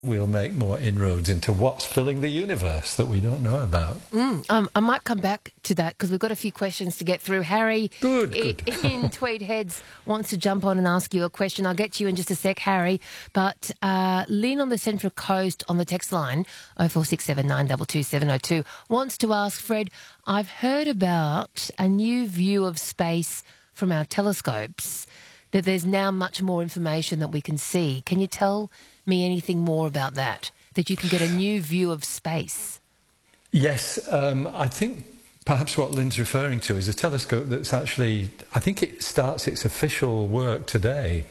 we'll make more inroads into what's filling the universe that we don't know about. I might come back to that because we've got a few questions to get through. Harry Good. in Tweed Heads wants to jump on and ask you a question. I'll get to you in just a sec, Harry. But Lynn on the Central Coast on the text line, 0467922702, wants to ask, Fred, I've heard about a new view of space from our telescopes, that there's now much more information that we can see. Can you tell me anything more about that you can get a new view of space? Yes, I think perhaps what Lynn's referring to is a telescope that's actually, I think it starts its official work today,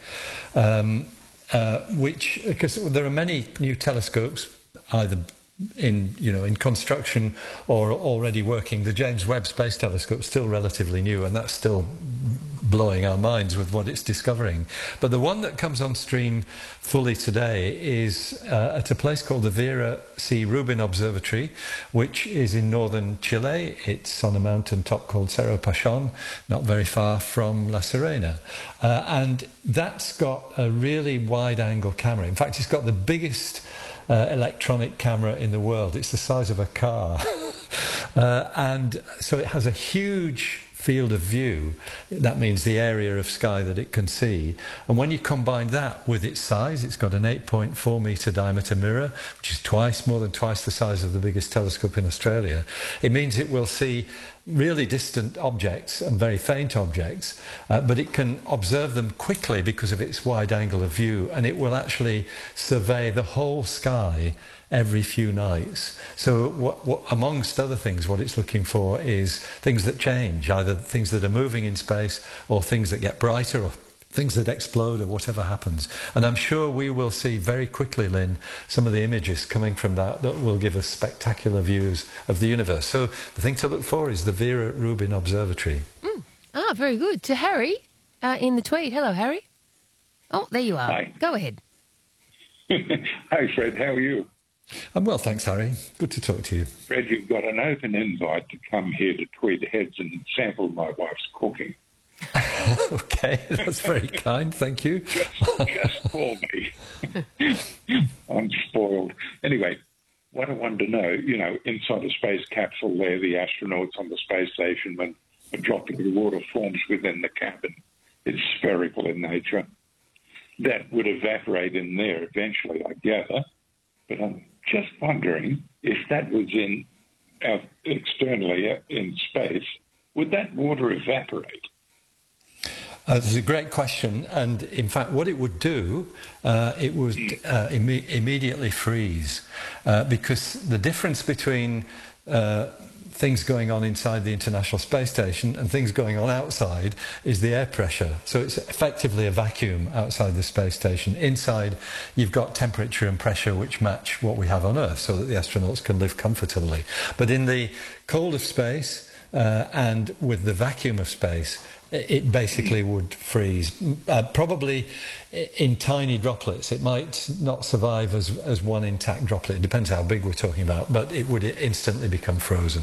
which, because there are many new telescopes, either in construction or already working. The James Webb Space Telescope is still relatively new, and that's still blowing our minds with what it's discovering. But the one that comes on stream fully today is at a place called the Vera C. Rubin Observatory, which is in northern Chile. It's on a mountain top called Cerro Pachon, not very far from La Serena. And that's got a really wide-angle camera. In fact, it's got the biggest electronic camera in the world. It's the size of a car. And so it has a huge field of view. That means the area of sky that it can see. And when you combine that with its size, it's got an 8.4 metre diameter mirror, which is more than twice the size of the biggest telescope in Australia. It means it will see really distant objects and very faint objects, but it can observe them quickly because of its wide angle of view, and it will actually survey the whole sky every few nights. So amongst other things, what it's looking for is things that change, either things that are moving in space or things that get brighter or things that explode or whatever happens. And I'm sure we will see very quickly, Lynn, some of the images coming from that will give us spectacular views of the universe. So the thing to look for is the Vera Rubin Observatory. Very good. To Harry in the Tweed. Hello, Harry. Oh, there you are. Hi. Go ahead. Hi, Fred. How are you? I'm well, thanks, Harry. Good to talk to you. Fred, you've got an open invite to come here to Tweed Heads and sample my wife's cooking. Okay, that's very kind, thank you. Just call me. I'm spoiled. Anyway, what I wanted to know, inside a space capsule there, the astronauts on the space station, when a drop of the water forms within the cabin, it's spherical in nature. That would evaporate in there eventually, I gather. But I'm just wondering if that was externally in space, would that water evaporate? This is a great question, and in fact what it would do, it would immediately freeze, because the difference between things going on inside the International Space Station and things going on outside is the air pressure. So it's effectively a vacuum outside the space station. Inside, you've got temperature and pressure which match what we have on Earth so that the astronauts can live comfortably. But in the cold of space and with the vacuum of space, it basically would freeze, probably in tiny droplets. It might not survive as one intact droplet. It depends how big we're talking about, but it would instantly become frozen.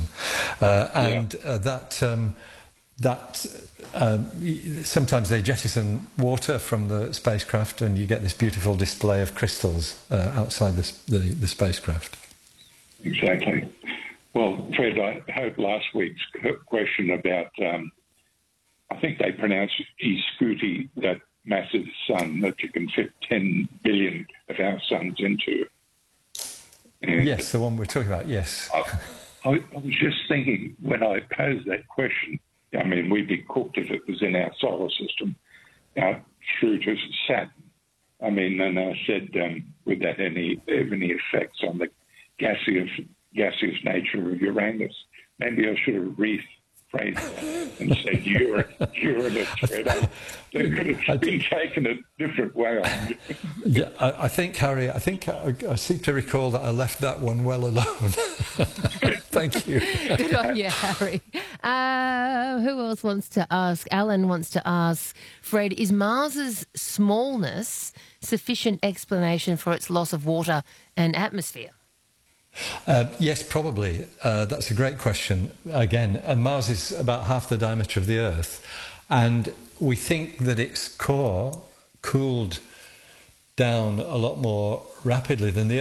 Sometimes they jettison water from the spacecraft, and you get this beautiful display of crystals outside the spacecraft. Exactly. Well, Fred, I hope last week's question about I think they pronounce Scuti, that massive sun that you can fit 10 billion of our suns into. And yes, the one we're talking about, yes. I was just thinking when I posed that question, I mean, we'd be cooked if it was in our solar system, out through to Saturn. I mean, and I said, would that have any effects on the gaseous nature of Uranus? Maybe I should have rephrased that and said Uranus. They could have been taken a different way on. Yeah, I think, Harry, I seem to recall that I left that one well alone. Thank you. Good on you, Harry. Who else wants to ask? Alan wants to ask, Fred, is Mars's smallness sufficient explanation for its loss of water and atmosphere? Yes, probably. That's a great question. Again, and Mars is about half the diameter of the Earth, and we think that its core cooled down a lot more rapidly than the